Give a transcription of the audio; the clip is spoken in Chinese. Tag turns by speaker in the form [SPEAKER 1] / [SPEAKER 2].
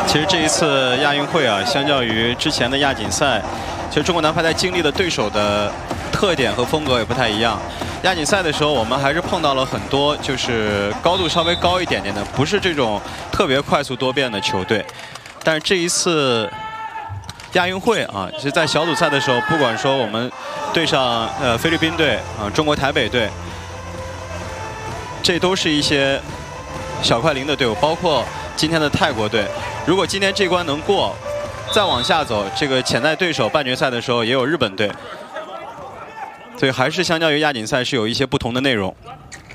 [SPEAKER 1] 其实这一次亚运会啊，相较于之前的亚锦赛，其实中国男排在经历的对手的特点和风格也不太一样。亚锦赛的时候，我们还是碰到了很多就是高度稍微高一点点的，不是这种特别快速多变的球队。但是这一次亚运会啊，其实在小组赛的时候，不管说我们对上菲律宾队啊、中国台北队，这都是一些小快灵的队伍，包括今天的泰国队。如果今天这关能过，再往下走，这个潜在对手半决赛的时候也有日本队，所以还是相较于亚锦赛是有一些不同的内容。